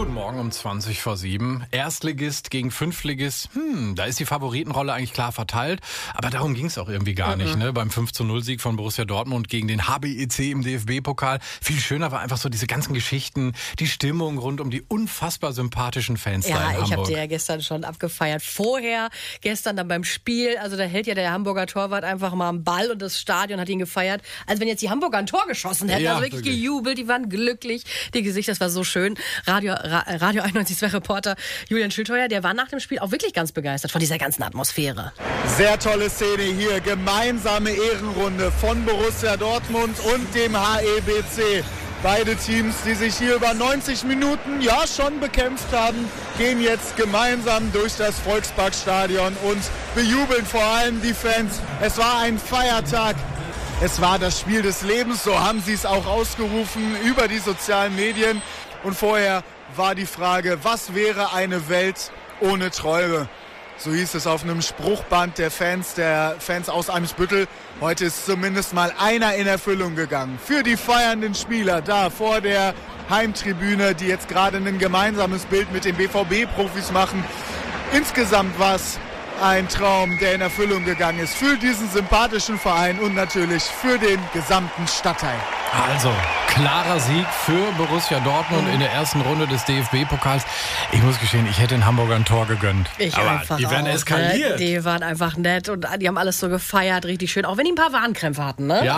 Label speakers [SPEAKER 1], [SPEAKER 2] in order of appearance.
[SPEAKER 1] Guten Morgen um 7:20. Erstligist gegen Fünftligist. Da ist die Favoritenrolle eigentlich klar verteilt. Aber darum ging es auch irgendwie gar nicht. Ne? Beim 5:0-Sieg von Borussia Dortmund gegen den HBEC im DFB-Pokal. Viel schöner war einfach so diese ganzen Geschichten, die Stimmung rund um die unfassbar sympathischen Fans da in Hamburg.
[SPEAKER 2] Ja, ich habe die ja gestern schon abgefeiert. Gestern dann beim Spiel, also da hält ja der Hamburger Torwart einfach mal einen Ball und das Stadion hat ihn gefeiert, als wenn jetzt die Hamburger ein Tor geschossen hätten.
[SPEAKER 1] Ja,
[SPEAKER 2] also wirklich gejubelt, die waren glücklich. Die Gesichter, das war so schön. Radio 91 Reporter Julian Schildheuer, der war nach dem Spiel auch wirklich ganz begeistert von dieser ganzen Atmosphäre.
[SPEAKER 3] Sehr tolle Szene hier, gemeinsame Ehrenrunde von Borussia Dortmund und dem HEBC. Beide Teams, die sich hier über 90 Minuten schon bekämpft haben, gehen jetzt gemeinsam durch das Volksparkstadion und bejubeln vor allem die Fans. Es war ein Feiertag. Es war das Spiel des Lebens, so haben sie es auch ausgerufen über die sozialen Medien. Und vorher war die Frage, was wäre eine Welt ohne Träume? So hieß es auf einem Spruchband der Fans aus Eimsbüttel. Heute ist zumindest mal einer in Erfüllung gegangen. Für die feiernden Spieler da vor der Heimtribüne, die jetzt gerade ein gemeinsames Bild mit den BVB-Profis machen. Insgesamt war es ein Traum, der in Erfüllung gegangen ist für diesen sympathischen Verein und natürlich für den gesamten Stadtteil.
[SPEAKER 1] Also, klarer Sieg für Borussia Dortmund in der ersten Runde des DFB-Pokals. Ich muss gestehen, ich hätte den Hamburger ein Tor gegönnt. Aber die werden eskaliert.
[SPEAKER 2] Die waren einfach nett und die haben alles so gefeiert, richtig schön. Auch wenn die ein paar Wadenkrämpfe hatten, ne?
[SPEAKER 1] Ja.